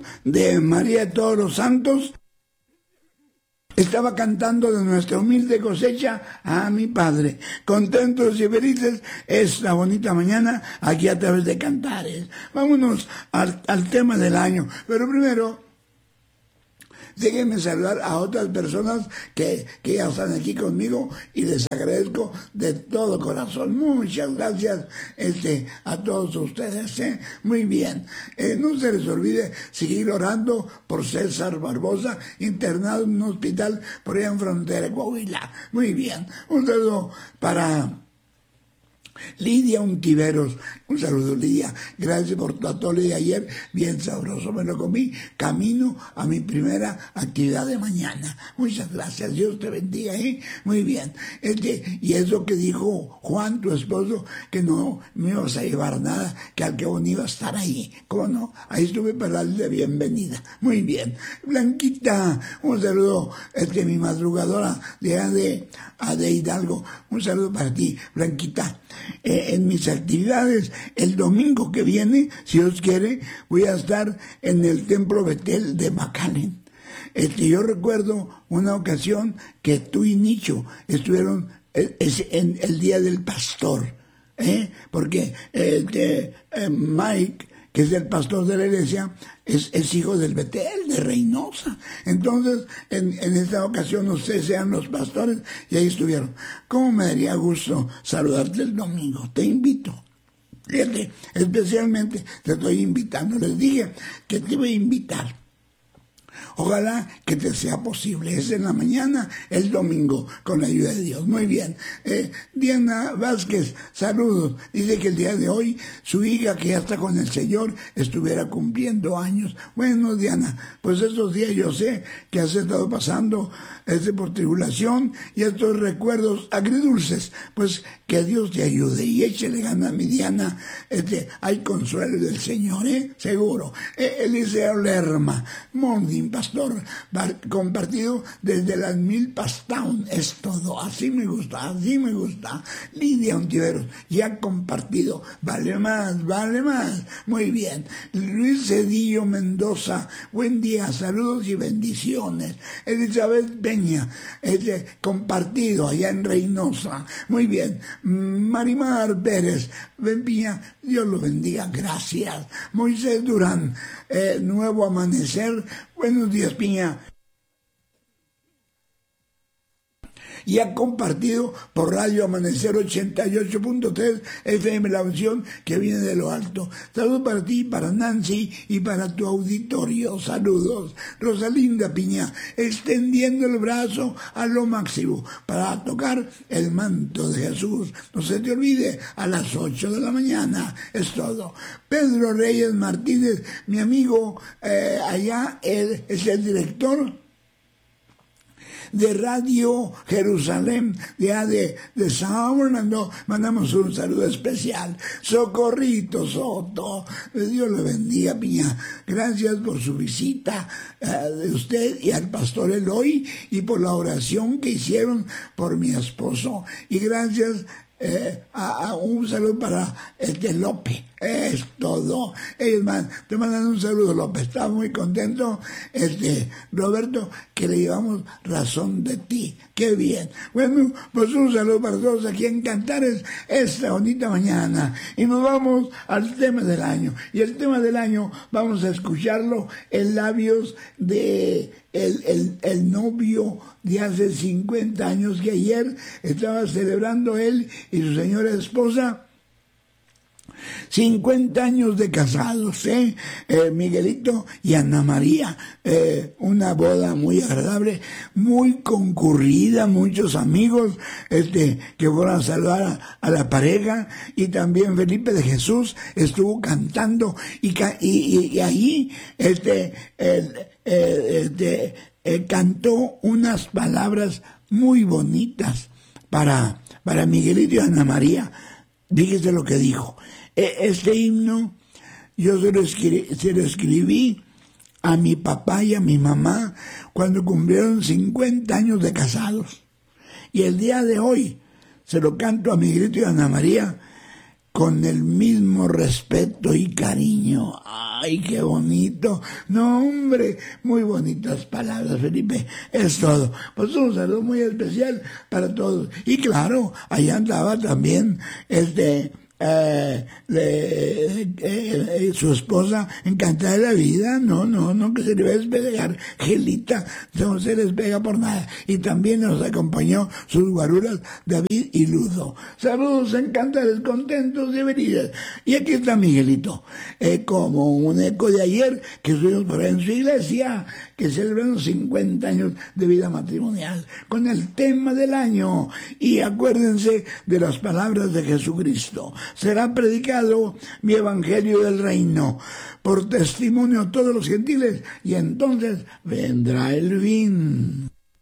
de María de todos los Santos, estaba cantando de nuestra humilde cosecha a mi Padre. Contentos y felices esta bonita mañana aquí a través de Cantares. Vámonos al tema del año. Pero primero, déjenme saludar a otras personas que ya están aquí conmigo y les agradezco de todo corazón. Muchas gracias a todos ustedes. Muy bien. No se les olvide seguir orando por César Barbosa, internado en un hospital por allá en Frontera, Coahuila. Muy bien. Un saludo para Lidia Untiveros, un saludo Lidia, gracias por tu atole de ayer, bien sabroso, me lo comí, camino a mi primera actividad de mañana, muchas gracias, Dios te bendiga, muy bien, y es lo que dijo Juan, tu esposo, que no me ibas a llevar nada, que al que uno iba a estar ahí, ¿cómo no? Ahí estuve para darle bienvenida, muy bien. Blanquita, un saludo, mi madrugadora de Hidalgo, un saludo para ti, Blanquita. En mis actividades, el domingo que viene, si Dios quiere, voy a estar en el Templo Betel de McAllen. Yo recuerdo una ocasión que tú y Nicho estuvieron en el Día del Pastor, porque Mike, que es el pastor de la iglesia, es hijo del Betel, de Reynosa. Entonces, en esta ocasión ustedes sean los pastores y ahí estuvieron. ¿Cómo me daría gusto saludarte el domingo? Te invito. Fíjate, especialmente te estoy invitando. Les dije que te iba a invitar. Ojalá que te sea posible. Es en la mañana, el domingo, con la ayuda de Dios. Muy bien. Diana Vázquez, saludos. Dice que el día de hoy su hija, que ya está con el Señor, estuviera cumpliendo años. Bueno, Diana, pues estos días yo sé que has estado pasando por tribulación y estos recuerdos agridulces. Pues que Dios te ayude y échale ganas, mi Diana. Hay consuelo del Señor, seguro. Eliseo Lerma, Morning Pastor, compartido desde las Milpas Town, es todo, así me gusta. Lidia Ontiveros, ya compartido, vale más, muy bien. Luis Cedillo Mendoza, buen día, saludos y bendiciones. Elizabeth Peña, compartido allá en Reynosa, muy bien. Marimar Pérez, Peña, Dios lo bendiga, gracias. Moisés Durán, Nuevo Amanecer, buenos días, Piña. Y ha compartido por Radio Amanecer 88.3 FM, la opción que viene de lo alto. Saludos para ti, para Nancy y para tu auditorio. Saludos. Rosalinda Piña, extendiendo el brazo a lo máximo para tocar el manto de Jesús. No se te olvide, a las 8 de la mañana. Es todo. Pedro Reyes Martínez, mi amigo, allá él es el director de Radio Jerusalén, de San Fernando, mandamos un saludo especial. Socorrito Soto, Dios le bendiga, Piña. Gracias por su visita de usted y al pastor Eloy y por la oración que hicieron por mi esposo. Y gracias un saludo para López. Es todo. Ellos te mandan un saludo, López. Estaba muy contento, Roberto, que le llevamos razón de ti. Qué bien. Bueno, pues un saludo para todos aquí en Cantares esta bonita mañana. Y nos vamos al tema del año. Y el tema del año vamos a escucharlo en labios de el novio de hace 50 años, que ayer estaba celebrando él y su señora esposa 50 años de casados, Miguelito y Ana María, una boda muy agradable, muy concurrida, muchos amigos que fueron a saludar a la pareja, y también Felipe de Jesús estuvo cantando y ahí cantó unas palabras muy bonitas para Miguelito y Ana María. Fíjese lo que dijo. Este himno yo se lo escribí a mi papá y a mi mamá cuando cumplieron 50 años de casados. Y el día de hoy se lo canto a Miguelito y a Ana María con el mismo respeto y cariño. ¡Ay, qué bonito! No, hombre, muy bonitas palabras, Felipe. Es todo. Pues un saludo muy especial para todos. Y claro, allá andaba también su esposa encantada de la vida, no, que se le va a despegar, Gelita, no se les pega por nada. Y también nos acompañó sus guaruras, David y Ludo. Saludos, encantados, contentos y felices. Y aquí está Miguelito, como un eco de ayer que estuvimos por ahí en su iglesia, que celebran 50 años de vida matrimonial, con el tema del año. Y acuérdense de las palabras de Jesucristo. Será predicado mi evangelio del reino por testimonio a todos los gentiles, y entonces vendrá el fin.